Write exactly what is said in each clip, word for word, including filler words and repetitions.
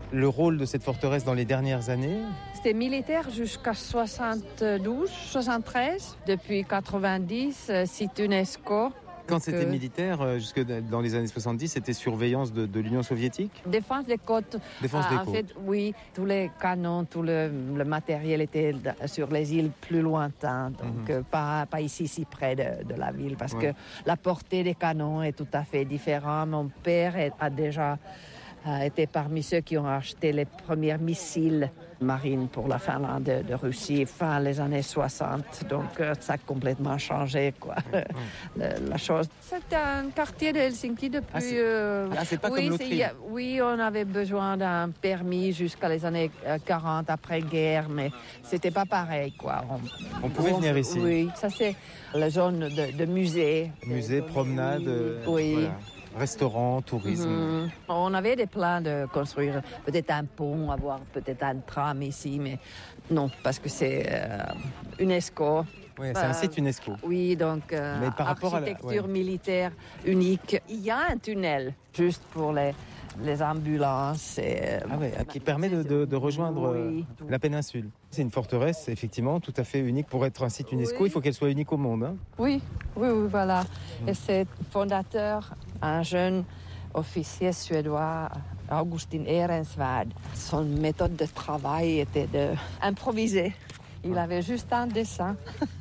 le rôle de cette forteresse dans les dernières années? C'était militaire jusqu'à soixante-douze, soixante-treize. Depuis quatre-vingt-dix, site UNESCO. Quand c'était euh, militaire, jusque dans les années soixante-dix, c'était surveillance de, de l'Union soviétique? Défense des côtes. Défense Ah, des en côtes. fait, oui, tous les canons, tout le, le matériel était d- sur les îles plus lointaines, donc Mhm. euh, pas, pas ici, si près de, de la ville, parce Ouais. que la portée des canons est tout à fait différente. Mon père est- a déjà euh, été parmi ceux qui ont acheté les premiers missiles marines pour la Finlande de, de Russie, fin les années soixante. Donc euh, ça a complètement changé, quoi, le- la chose. C'est un quartier de Helsinki depuis... Ah, c'est- euh, Ah, c'est pas oui, comme c'est- l'Autriche. oui, on avait besoin d'un permis jusqu'à les années euh, quarante après-guerre, mais c'était pas pareil, quoi. On, On pouvait venir ici. Oui, ça c'est la zone de, de musée. Musée, De- promenade, oui, euh, oui. voilà. Restaurant, tourisme. Mhm. On avait des plans de construire peut-être un pont, avoir peut-être un tram ici, mais non, parce que c'est euh, UNESCO. Ouais, c'est un Euh, site UNESCO. Oui, donc euh, Mais par rapport à la- architecture ouais. militaire unique. Il y a un tunnel juste pour les, les ambulances. Et, euh, Ah ouais, qui permet de, de- de rejoindre Oui. euh, la péninsule. C'est une forteresse, effectivement, tout à fait unique. Pour être un site UNESCO, Oui. il faut qu'elle soit unique au monde. hein. Oui, oui, oui, voilà. Et c'est fondateur, un jeune officier suédois, Augustin Ehrensvärd. Son méthode de travail était d'improviser. Il avait juste un dessin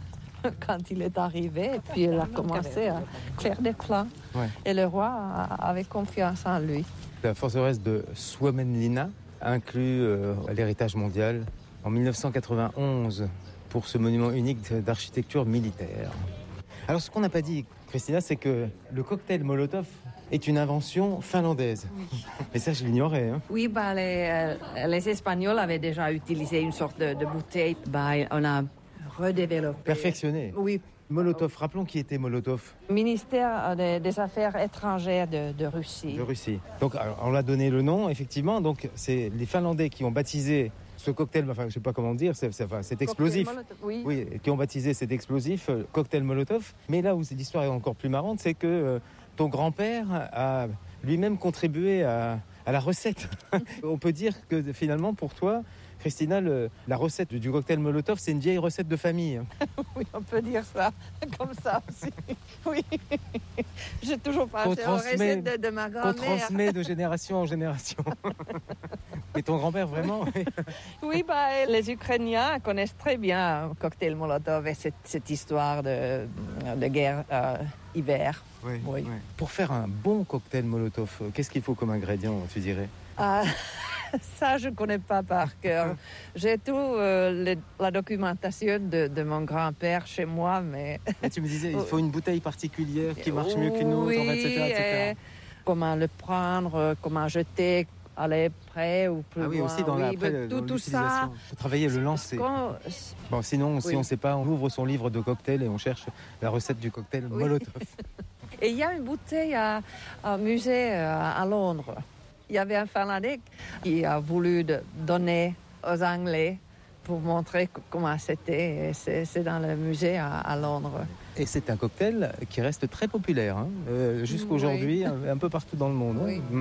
quand il est arrivé, et puis il a commencé à faire des plans. Ouais. Et le roi a- avait confiance en lui. La forteresse de Suomenlinna inclut euh, l'héritage mondial en dix-neuf cent quatre-vingt-onze pour ce monument unique d'architecture militaire. Alors ce qu'on n'a pas dit, Christina, c'est que le cocktail Molotov est une invention finlandaise. Mais ça, je l'ignorais. Hein. Oui, bah, les, euh, les Espagnols avaient déjà utilisé une sorte de, de bouteille. Bah, on a redéveloppé. Perfectionné. Oui. Molotov, rappelons qui était Molotov Ministère des, des Affaires étrangères de, de Russie. de Russie. Donc alors, on l'a donné le nom, effectivement. Donc c'est les Finlandais qui ont baptisé ce cocktail, enfin je ne sais pas comment dire, c'est, c'est, enfin, c'est explosif. Cocktail Molotov, Oui. Oui, qui ont baptisé cet explosif euh, cocktail Molotov. Mais là où l'histoire est encore plus marrante, c'est que euh, ton grand-père a lui-même contribué à, à la recette. On peut dire que finalement, pour toi, Christina, le, la recette du cocktail Molotov, c'est une vieille recette de famille. Oui, on peut dire ça, comme ça aussi. Oui. J'ai toujours Qu'on pensé aux transmet- recettes de, de ma Qu'on grand-mère. transmet de génération en génération. Et ton grand-père, vraiment oui. Oui, bah, les Ukrainiens connaissent très bien le cocktail Molotov et cette, cette histoire de, de guerre euh, hiver. Oui, Oui. oui. Pour faire un bon cocktail Molotov, euh, qu'est-ce qu'il faut comme ingrédient, tu dirais? Ah, ça, je ne connais pas par cœur. J'ai tout euh, le- la documentation de, de mon grand-père chez moi, mais... Et tu me disais, il faut une bouteille particulière qui marche mieux qu'une autre, Oui, et cetera, et cetera. et comment le prendre, euh, comment jeter, aller près ou plus Ah oui, loin. aussi dans, la, Oui, après, mais dans tout, tout ça. l'utilisation. Faut travailler le lancer. Quand- Bon, sinon, si Oui. on ne sait pas, on ouvre son livre de cocktail et on cherche la recette du cocktail Oui. Molotov. Et il y a une bouteille à, à un musée euh, à Londres. Il y avait un Finlandais qui a voulu de- donner aux Anglais pour montrer c- comment c'était. Et C'est, c'est dans le musée à, à Londres. Et c'est un cocktail qui reste très populaire, hein, euh, jusqu'aujourd'hui, Oui. un, un peu partout dans le monde. hein. Oui.